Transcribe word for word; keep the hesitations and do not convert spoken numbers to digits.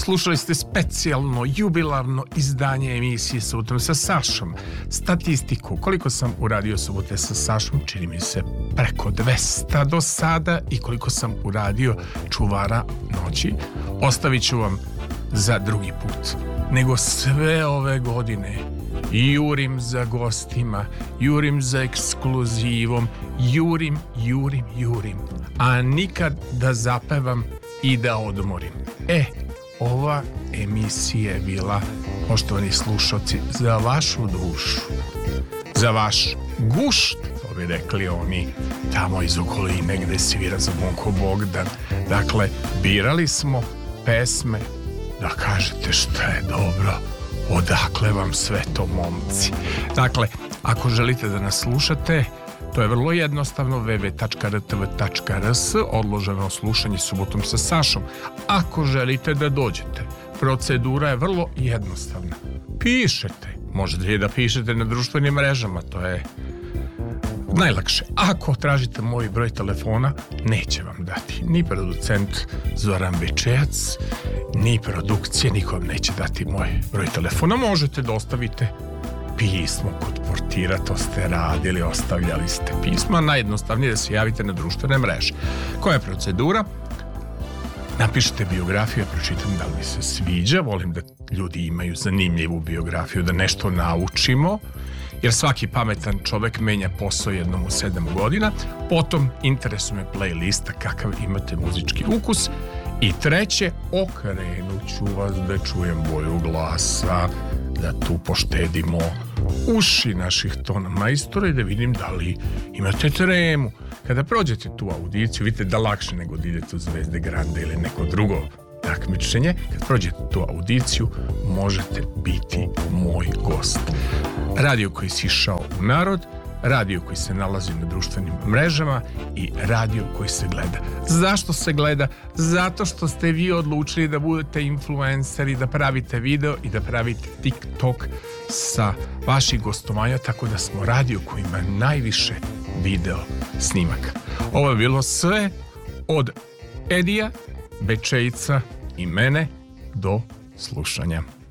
Slušali ste specijalno, jubilarno izdanje emisije Subotom sa Sašom. Statistiku, koliko sam uradio subote sa Sašom, čini mi se preko dvesta do sada, i koliko sam uradio čuvara noći, ostavit ću vam za drugi put. Nego sve ove godine jurim za gostima, jurim za ekskluzivom, jurim, jurim, jurim, a nikad da zapevam i da odmorim. E, ova emisija je bila, poštovani slušalci, za vašu dušu, za vaš gušt, to bi rekli oni tamo iz okoline gde svira Zvonko Bogdan. Dakle, birali smo pesme da kažete šta je dobro, odakle vam sve to, momci. Dakle, ako želite da nas slušate, to je vrlo jednostavno, w w w tačka r t v tačka r s, odloženo slušanje Subotom sa Sašom. Ako želite da dođete, procedura je vrlo jednostavna. Pišete, možete i da pišete na društvenim mrežama, to je najlakše. Ako tražite moj broj telefona, neće vam dati ni producent Zoran Bečejac, ni produkcije, niko vam neće dati moj broj telefona. Možete da ostavite pismo kod portira, to ste radili, ostavljali ste pisma. Najjednostavnije da se javite na društvene mreže. Koja je procedura? Napišite biografiju, pročitam da li mi se sviđa, volim da ljudi imaju zanimljivu biografiju, da nešto naučimo, jer svaki pametan čovek menja posao jednom u sedam godina. Potom interesuje me playlista, kakav imate muzički ukus. I treće, okrenut ću vas da čujem boju glasa, da tu poštedimo uši naših ton majstora i da vidim da li imate tremu. Kada prođete tu audiciju, vidite da lakše nego da idete u Zvezde Grande ili neko drugo takmičenje, kad prođete tu audiciju, možete biti moj gost. Radio koji si išao u narod, radio koji se nalazi na društvenim mrežama i radio koji se gleda. Zašto se gleda? Zato što ste vi odlučili da budete influenceri, da pravite video i da pravite TikTok sa vaših gostovanja, tako da smo radio koji ima najviše video snimaka. Ovo je bilo sve od Edija, Bečejca i mene. Do slušanja.